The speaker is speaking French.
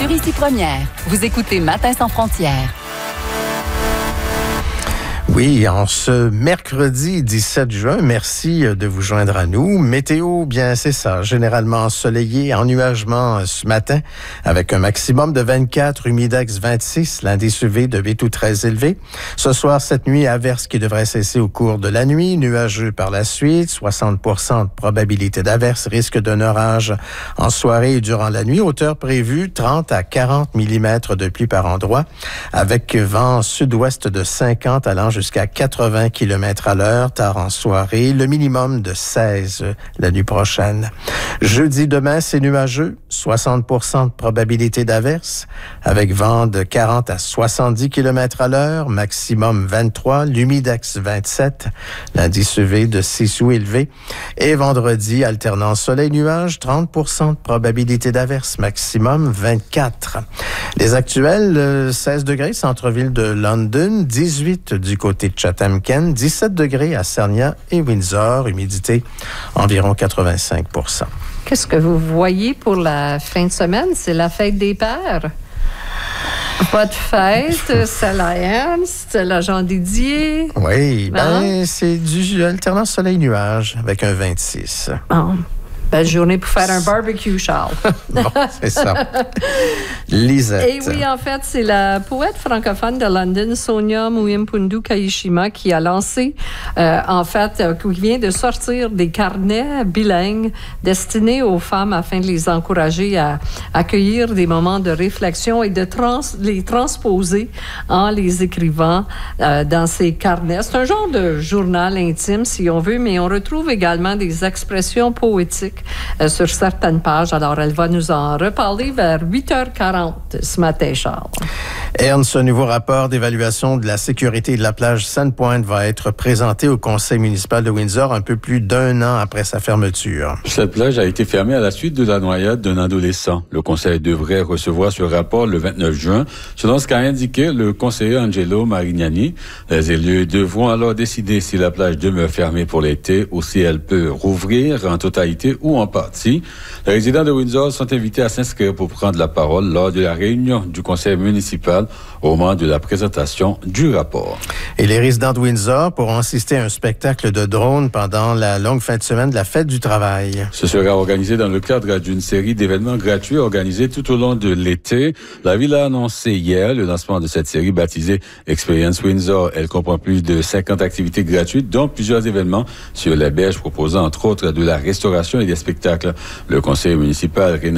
sur Ici Première. Vous écoutez Matin sans frontières. Oui, en ce mercredi 17 juin, merci de vous joindre à nous. Météo, bien c'est ça, généralement ensoleillé, ennuagement ce matin, avec un maximum de 24, humidex 26, l'indice UV de 8 ou très élevé. Ce soir, cette nuit, averse qui devrait cesser au cours de la nuit, nuageux par la suite, 60% de probabilité d'averse, risque d'un orage en soirée et durant la nuit, hauteur prévue 30 à 40 mm de pluie par endroit, avec vent sud-ouest de 50 allant jusqu'à 80 km à l'heure, tard en soirée, le minimum de 16 la nuit prochaine. Jeudi demain, c'est nuageux, 60% de probabilité d'averse, avec vent de 40 à 70 km à l'heure, maximum 23, l'humidex 27, l'indice UV de 6 ou élevé. Et vendredi, alternance soleil-nuage, 30% de probabilité d'averse, maximum 24. Les actuels, 16 degrés, centre-ville de London, 18 du côté de Chatham-Kent, 17 degrés à Sarnia et Windsor, humidité environ 85%. Qu'est-ce que vous voyez pour la fin de semaine? C'est la fête des pères. Votre fête, c'est la Ernst, c'est la Jean Didier. Oui, c'est du alternance soleil-nuage avec un 26. Bon. Belle journée pour faire un barbecue, Charles. Bon, c'est ça. Lisette. Et oui, en fait, c'est la poète francophone de London, Sonia Muimpundu Kaishima, qui a lancé, qui vient de sortir des carnets bilingues destinés aux femmes afin de les encourager à accueillir des moments de réflexion et de les transposer en les écrivant dans ces carnets. C'est un genre de journal intime, si on veut, mais on retrouve également des expressions poétiques sur certaines pages. Alors, elle va nous en reparler vers 8h40 ce matin, Charles. Ernst, un nouveau rapport d'évaluation de la sécurité de la plage Sandpoint va être présenté au conseil municipal de Windsor un peu plus d'un an après sa fermeture. Cette plage a été fermée à la suite de la noyade d'un adolescent. Le conseil devrait recevoir ce rapport le 29 juin. Selon ce qu'a indiqué le conseiller Angelo Marignani, les élus devront alors décider si la plage demeure fermée pour l'été ou si elle peut rouvrir en totalité ou en partie. Les résidents de Windsor sont invités à s'inscrire pour prendre la parole lors de la réunion du conseil municipal au moment de la présentation du rapport. Et les résidents de Windsor pourront assister à un spectacle de drones pendant la longue fin de semaine de la Fête du Travail. Ce sera organisé dans le cadre d'une série d'événements gratuits organisés tout au long de l'été. La ville a annoncé hier le lancement de cette série baptisée Experience Windsor. Elle comprend plus de 50 activités gratuites, dont plusieurs événements sur les berges proposant entre autres de la restauration et des spectacles. Le conseil municipal